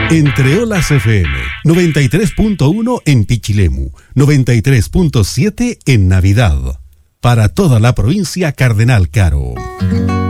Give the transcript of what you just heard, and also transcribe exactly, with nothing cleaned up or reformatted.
Entre Olas F M, noventa y tres punto uno en Pichilemu, noventa y tres punto siete en Navidad. Para toda la provincia Cardenal Caro.